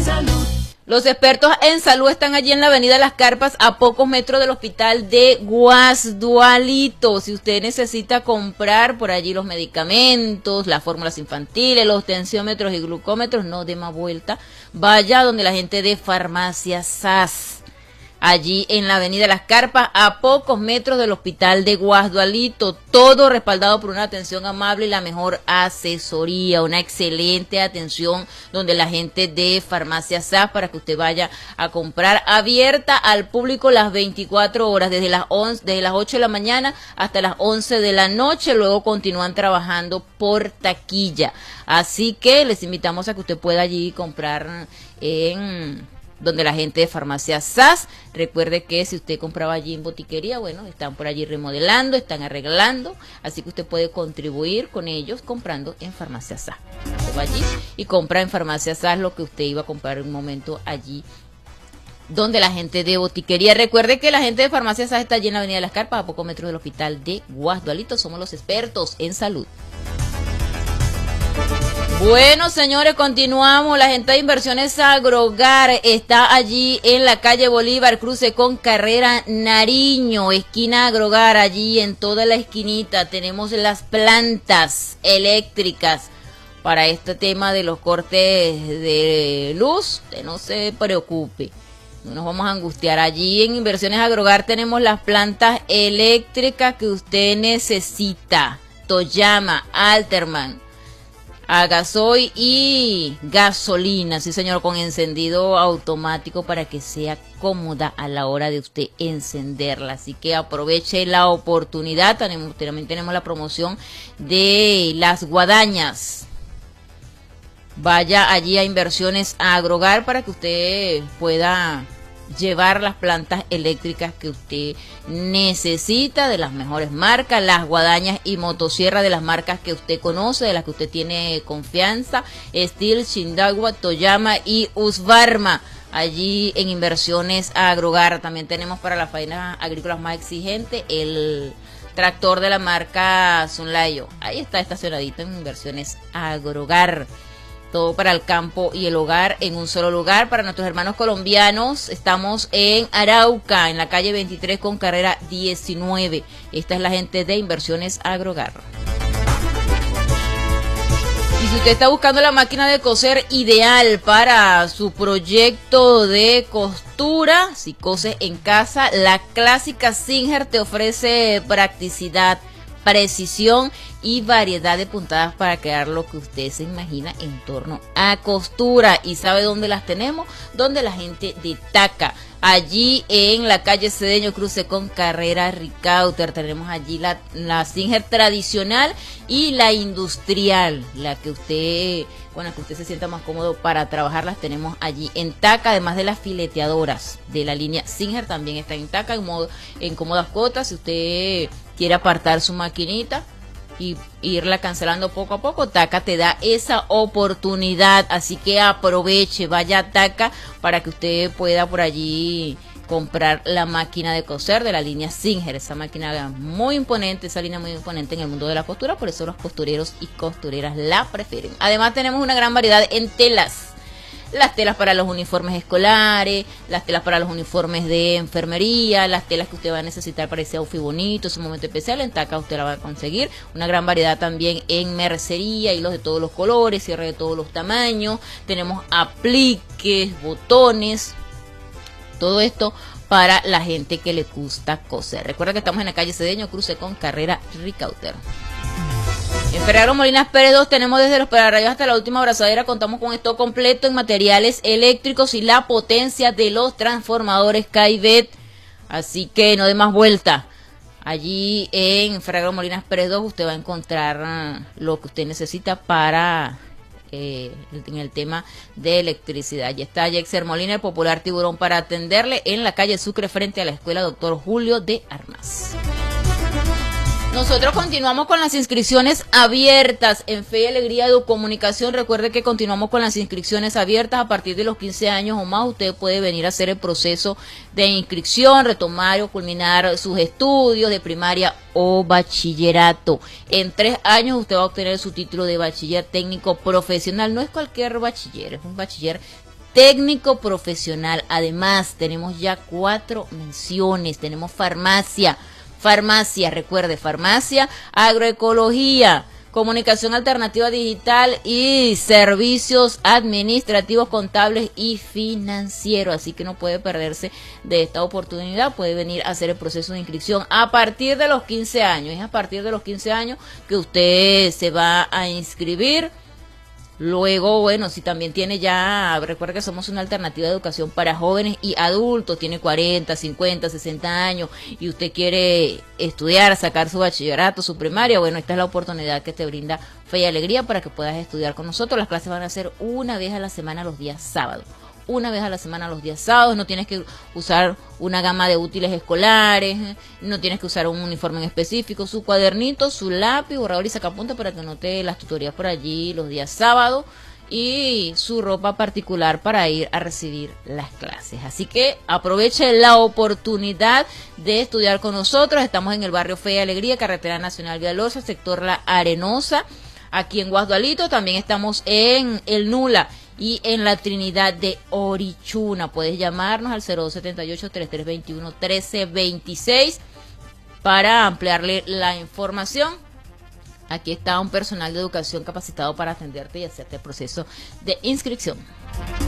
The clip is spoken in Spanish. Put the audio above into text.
Los expertos en salud están allí en la avenida Las Carpas, a pocos metros del hospital de Guasdualito. Si usted necesita comprar por allí los medicamentos, las fórmulas infantiles, los tensiómetros y glucómetros, no dé más vuelta. Vaya donde la gente de Farmacia SAS. Allí en la avenida Las Carpas, a pocos metros del hospital de Guasdualito, todo respaldado por una atención amable y la mejor asesoría, una excelente atención donde la gente de Farmacia SAS para que usted vaya a comprar, abierta al público las 24 horas, desde las 8 de la mañana hasta las 11 de la noche, luego continúan trabajando por taquilla, así que les invitamos a que usted pueda allí comprar en donde la gente de Farmacia SAS. Recuerde que si usted compraba allí en botiquería, bueno, están por allí remodelando, están arreglando, así que usted puede contribuir con ellos comprando en Farmacia SAS. Usted va allí y compra en Farmacia SAS lo que usted iba a comprar en un momento allí donde la gente de botiquería. Recuerde que la gente de Farmacia SAS está allí en la avenida Las Carpas, a pocos metros del hospital de Guasdualito. Somos los expertos en salud. Bueno, señores, continuamos. La gente de Inversiones Agrogar está allí en la calle Bolívar, cruce con Carrera Nariño, esquina Agrogar. Allí en toda la esquinita tenemos las plantas eléctricas para este tema de los cortes de luz. Usted no se preocupe, no nos vamos a angustiar. Allí en Inversiones Agrogar tenemos las plantas eléctricas que usted necesita. Toyama, Alterman, a gasoil y gasolina, sí señor, con encendido automático para que sea cómoda a la hora de usted encenderla. Así que aproveche la oportunidad. También tenemos la promoción de las guadañas. Vaya allí a Inversiones Agrogar para que usted pueda llevar las plantas eléctricas que usted necesita, de las mejores marcas, las guadañas y motosierras de las marcas que usted conoce, de las que usted tiene confianza, Steel, Shindagua, Toyama y Husqvarna. Allí en Inversiones Agrogar también tenemos para las faenas agrícolas más exigentes el tractor de la marca Sunlayo. Ahí está estacionadito en Inversiones Agrogar. Todo para el campo y el hogar en un solo lugar. Para nuestros hermanos colombianos, estamos en Arauca, en la calle 23 con carrera 19. Esta es la gente de Inversiones Agrogar. Y si usted está buscando la máquina de coser ideal para su proyecto de costura, si cose en casa, la clásica Singer te ofrece practicidad, precisión y variedad de puntadas para crear lo que usted se imagina en torno a costura. ¿Y sabe dónde las tenemos? Donde la gente de Taca, allí en la calle Cedeño, cruce con Carrera Ricauter. Tenemos allí la Singer tradicional y la industrial, la que usted, con la que usted se sienta más cómodo para trabajar, las tenemos allí en Taca. Además de las fileteadoras de la línea Singer, también está en Taca en cómodas cuotas. Si usted quiere apartar su maquinita y irla cancelando poco a poco, Taca te da esa oportunidad, así que aproveche, vaya a Taca para que usted pueda por allí comprar la máquina de coser de la línea Singer, esa máquina muy imponente, esa línea muy imponente en el mundo de la costura, por eso los costureros y costureras la prefieren. Además tenemos una gran variedad en telas. Las telas para los uniformes escolares, las telas para los uniformes de enfermería, las telas que usted va a necesitar para ese outfit bonito, ese momento especial, en Taca usted la va a conseguir. Una gran variedad también en mercería, hilos de todos los colores, cierre de todos los tamaños, tenemos apliques, botones, todo esto para la gente que le gusta coser. Recuerda que estamos en la calle Cedeño, cruce con Carrera Ricauter. En Ferrero Molinas Pérez 2 tenemos desde los pararrayos hasta la última abrazadera. Contamos con stock completo en materiales eléctricos y la potencia de los transformadores Kaivet. Así que no dé más vuelta. Allí en Ferrero Molinas Pérez 2 usted va a encontrar lo que usted necesita para en el tema de electricidad. Y está Jexer Molina, el popular tiburón, para atenderle en la calle Sucre frente a la escuela Dr. Julio de Armas. Nosotros continuamos con las inscripciones abiertas en Fe y Alegría de Comunicación. Recuerde que continuamos con las inscripciones abiertas a partir de los 15 años o más. Usted puede venir a hacer el proceso de inscripción, retomar o culminar sus estudios de primaria o bachillerato. En 3 años usted va a obtener su título de bachiller técnico profesional. No es cualquier bachiller, es un bachiller técnico profesional. Además, tenemos ya 4 menciones. Tenemos farmacia, recuerde, farmacia, agroecología, comunicación alternativa digital y servicios administrativos, contables y financieros. Así que no puede perderse de esta oportunidad. Puede venir a hacer el proceso de inscripción a partir de los 15 años. Es a partir de los 15 años que usted se va a inscribir. Luego, bueno, si también tiene ya, recuerda que somos una alternativa de educación para jóvenes y adultos, tiene 40, 50, 60 años y usted quiere estudiar, sacar su bachillerato, su primaria, bueno, esta es la oportunidad que te brinda Fe y Alegría para que puedas estudiar con nosotros. Las clases van a ser una vez a la semana los días sábados. Una vez a la semana los días sábados, no tienes que usar una gama de útiles escolares, no tienes que usar un uniforme en específico, su cuadernito, su lápiz, borrador y sacapunta para que anote las tutorías por allí los días sábados y su ropa particular para ir a recibir las clases. Así que aproveche la oportunidad de estudiar con nosotros. Estamos en el barrio Fe y Alegría, Carretera Nacional Vía Loza, sector La Arenosa, aquí en Guasdualito. También estamos en el Nula y en la Trinidad de Orichuna. Puedes llamarnos al 0278-3321-1326 para ampliarle la información. Aquí está un personal de educación capacitado para atenderte y hacerte el proceso de inscripción.